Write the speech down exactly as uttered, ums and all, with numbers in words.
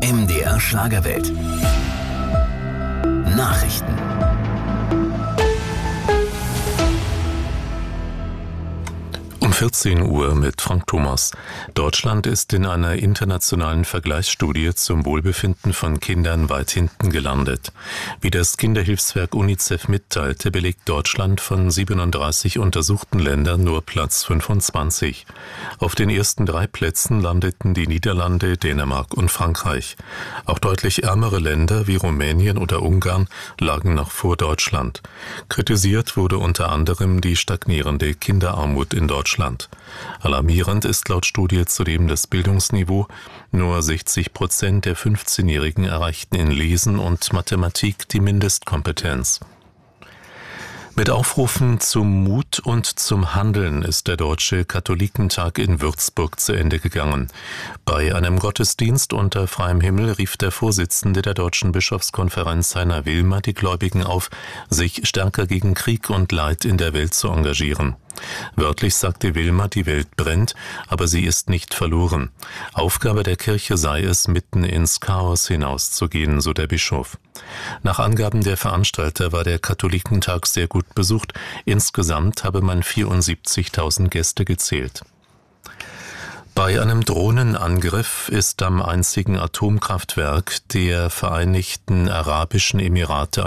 M D R Schlagerwelt. Nachrichten. Um vierzehn Uhr mit Frank Thomas. Deutschland ist in einer internationalen Vergleichsstudie zum Wohlbefinden von Kindern weit hinten gelandet. Wie das Kinderhilfswerk UNICEF mitteilte, belegt Deutschland von siebenunddreißig untersuchten Ländern nur Platz fünfundzwanzig. Auf den ersten drei Plätzen landeten die Niederlande, Dänemark und Frankreich. Auch deutlich ärmere Länder wie Rumänien oder Ungarn lagen noch vor Deutschland. Kritisiert wurde unter anderem die stagnierende Kinderarmut in Deutschland. Alarmierend ist laut Studie zudem das Bildungsniveau. Nur sechzig Prozent der fünfzehnjährigen erreichten in Lesen und Mathematik die Mindestkompetenz. Mit Aufrufen zum Mut und zum Handeln ist der Deutsche Katholikentag in Würzburg zu Ende gegangen. Bei einem Gottesdienst unter freiem Himmel rief der Vorsitzende der Deutschen Bischofskonferenz Heiner Wilmer die Gläubigen auf, sich stärker gegen Krieg und Leid in der Welt zu engagieren. Wörtlich sagte Wilmer, die Welt brennt, aber sie ist nicht verloren. Aufgabe der Kirche sei es, mitten ins Chaos hinauszugehen, so der Bischof. Nach Angaben der Veranstalter war der Katholikentag sehr gut besucht. Insgesamt habe man vierundsiebzigtausend Gäste gezählt. Bei einem Drohnenangriff ist am einzigen Atomkraftwerk der Vereinigten Arabischen Emirate